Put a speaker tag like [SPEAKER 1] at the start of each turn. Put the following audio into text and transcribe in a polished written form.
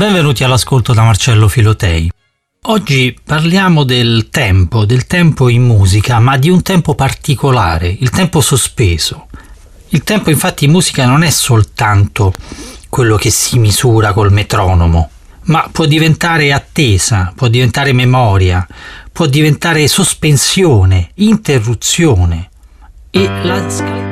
[SPEAKER 1] Benvenuti all'ascolto da Marcello Filotei. Oggi parliamo del tempo in musica, ma di un tempo particolare, il tempo sospeso. Il tempo infatti in musica non è soltanto quello che si misura col metronomo, ma può diventare attesa, può diventare memoria, può diventare sospensione, interruzione. E la scala